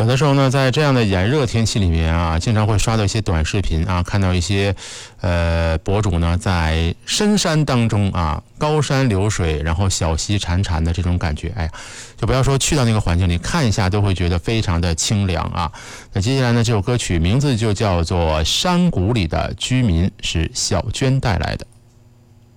有的时候呢，在这样的炎热天气里面啊，经常会刷到一些短视频啊，看到一些博主呢在深山当中啊，高山流水，然后小溪潺潺的这种感觉，哎呀，就不要说去到那个环境里看一下，都会觉得非常的清凉啊。那接下来呢，这首歌曲名字就叫做《山谷里的居民》，是小娟带来的。